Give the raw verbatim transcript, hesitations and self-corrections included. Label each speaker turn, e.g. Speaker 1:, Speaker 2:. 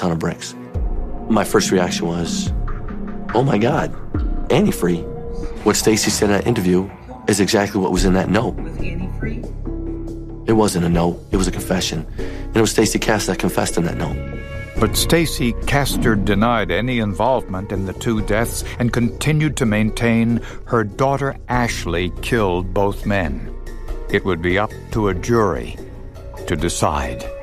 Speaker 1: ton of bricks. My first reaction was, oh my God, Annie free. What Stacy said in that interview is exactly what was in that note.
Speaker 2: Was Annie free?
Speaker 1: It wasn't a note, it was a confession. And it was Stacy Cass that confessed in that note.
Speaker 3: But Stacy Castor denied any involvement in the two deaths and continued to maintain her daughter Ashley killed both men. It would be up to a jury to decide.